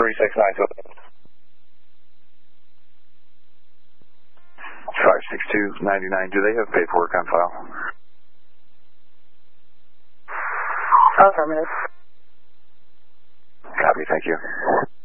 369. 56299. Do they have paperwork on file? Affirmative. Copy, thank you.